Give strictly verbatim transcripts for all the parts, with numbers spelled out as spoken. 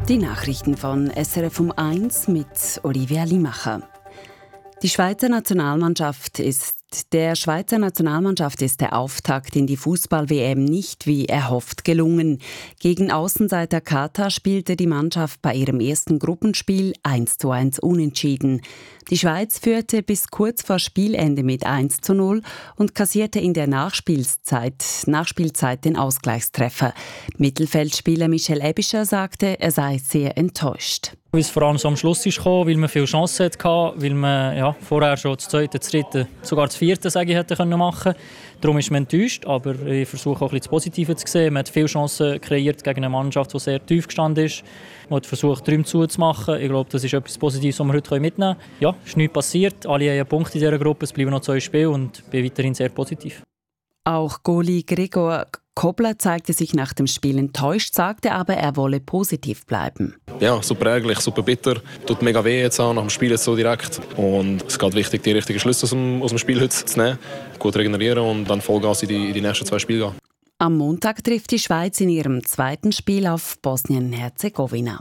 Die Nachrichten von S R F um eins mit Olivia Limacher. Die Schweizer Nationalmannschaft ist Der Schweizer Nationalmannschaft ist der Auftakt in die Fußball-W M nicht wie erhofft gelungen. Gegen Außenseiter Katar spielte die Mannschaft bei ihrem ersten Gruppenspiel eins zu eins unentschieden. Die Schweiz führte bis kurz vor Spielende mit eins zu null und kassierte in der Nachspielzeit, Nachspielzeit den Ausgleichstreffer. Mittelfeldspieler Michel Ebischer sagte, er sei sehr enttäuscht. Weil es vor allem so am Schluss ist gekommen, weil man viele Chancen hatte, weil man ja, vorher schon das zweite, das dritte, sogar das vierte sage ich, hätte machen können. Darum ist man enttäuscht, aber ich versuche auch ein bisschen das Positive zu sehen. Man hat viele Chancen kreiert gegen eine Mannschaft, die sehr tief gestanden ist. Man hat versucht, Räume zuzumachen. Ich glaube, das ist etwas Positives, was wir heute mitnehmen können. Ja, es ist nichts passiert. Alle haben einen Punkt in dieser Gruppe. Es bleiben noch zwei Spiele und ich bin weiterhin sehr positiv. Auch Goalie Gregor Kobler zeigte sich nach dem Spiel enttäuscht, sagte aber, er wolle positiv bleiben. Ja, super ärgerlich, super bitter. Tut mega weh jetzt an, nach dem Spiel jetzt so direkt. Und es geht wichtig, die richtigen Schlüsse aus dem, aus dem Spiel heute zu nehmen, gut regenerieren und dann Vollgas in die, in die nächsten zwei Spiele gehen. Am Montag trifft die Schweiz in ihrem zweiten Spiel auf Bosnien-Herzegowina.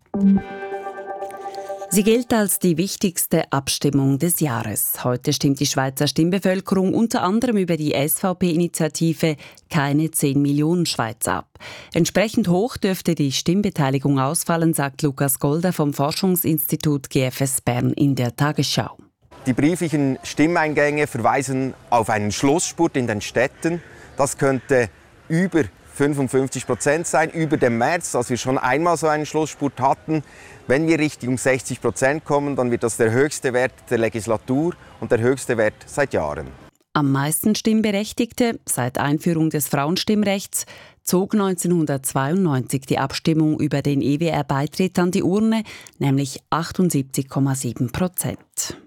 Sie gilt als die wichtigste Abstimmung des Jahres. Heute stimmt die Schweizer Stimmbevölkerung unter anderem über die S V P-Initiative «Keine zehn Millionen Schweiz» ab. Entsprechend hoch dürfte die Stimmbeteiligung ausfallen, sagt Lukas Golder vom Forschungsinstitut G F S Bern in der Tagesschau. Die brieflichen Stimmeingänge verweisen auf einen Schlussspurt in den Städten. Das könnte über fünfundfünfzig Prozent sein, über dem März, als wir schon einmal so einen Schlussspurt hatten. Wenn wir Richtung sechzig Prozent kommen, dann wird das der höchste Wert der Legislatur und der höchste Wert seit Jahren. Am meisten Stimmberechtigte seit Einführung des Frauenstimmrechts zog neunzehnhundertzweiundneunzig die Abstimmung über den E W R-Beitritt an die Urne, nämlich achtundsiebzig Komma sieben Prozent.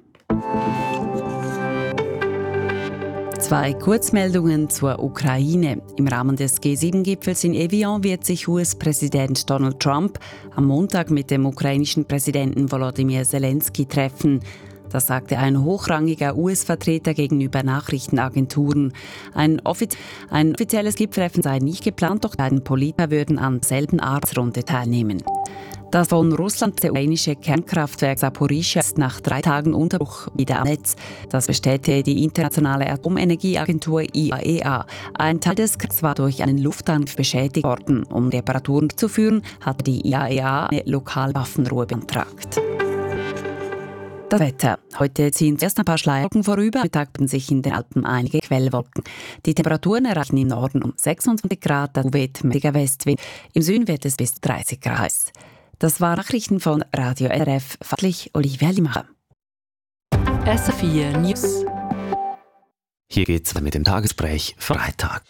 Zwei Kurzmeldungen zur Ukraine. Im Rahmen des G sieben Gipfels in Evian wird sich U S-Präsident Donald Trump am Montag mit dem ukrainischen Präsidenten Volodymyr Zelensky treffen. Das sagte ein hochrangiger U S-Vertreter gegenüber Nachrichtenagenturen. Ein, offiz- ein offizielles Gipfeltreffen sei nicht geplant, doch die beiden Politiker würden an derselben Arbeitsrunde teilnehmen. Das von Russland der ukrainische Kernkraftwerk Zaporizhzhia ist nach drei Tagen Unterbruch wieder am Netz. Das bestätigte die internationale Atomenergieagentur I A E A. Ein Teil des Kreises war durch einen Luftangriff beschädigt worden. Um Reparaturen zu führen, hat die I A E A eine lokale Waffenruhe beantragt. Das Wetter. Heute ziehen erst ein paar Schleierwolken vorüber, Mittag bilden sich in den Alpen einige Quellwolken. Die Temperaturen erreichen im Norden um sechsundzwanzig Grad, da weht mächtiger Westwind. Im Süden wird es bis dreißig Grad heiß. Das waren Nachrichten von Radio R F, verantwortlich Olivia Limacher. S R vier News. Hier geht's mit dem Tagesgespräch Freitag.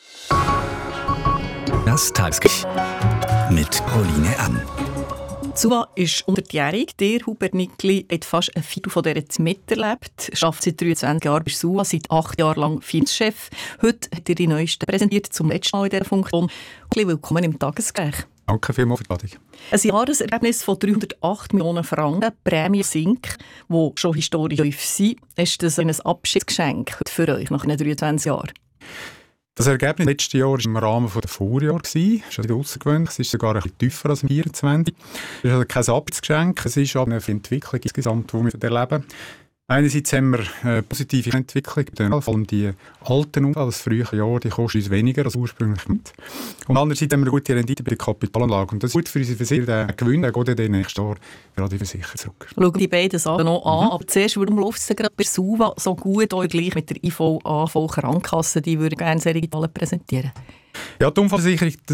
Das Tagesgespräch mit Pauline Ann. Suva ist hundertjährig. Der Hubert Nickli hat fast ein Viertel von dieser Zeit miterlebt. Er arbeitet seit dreiundzwanzig Jahren bei Suva, seit acht Jahren lang Finanzchef. Heute hat er die neuesten präsentiert, zum letzten Mal in dieser Funktion. Willkommen im Tagesgespräch. Danke vielmals für die Einladung. Ein Jahresergebnis von dreihundertacht Millionen Franken, Prämie Sink, die schon historisch tief sind. Ist das ein Abschiedsgeschenk für euch nach dreiundzwanzig Jahren? Das Ergebnis letztes Jahr war im Rahmen der Vorjahr. Das ist also außergewöhnlich. Es ist sogar ein bisschen tiefer als im vierundzwanzig. Es ist also kein Abschiedsgeschenk. Es ist aber eine Entwicklung insgesamt, die wir erleben. Einerseits haben wir eine positive Entwicklung, vor allem die alten Unfälle, das frühe Jahr, die kosten uns weniger als ursprünglich mit. Und andererseits haben wir eine gute Rendite bei der Kapitalanlage. Und das ist gut für unsere Versicherer. Der Gewinn der geht in den nächsten Jahren gerade die Versicherung zurück. Schauen die beiden Sachen noch an. Mhm. Aber zuerst, warum läuft es gerade bei Suva so gut, auch gleich mit der I V A V-Krankenkasse, die würde gerne solche Zahlen präsentieren? Ja, die Unfallversicherung, das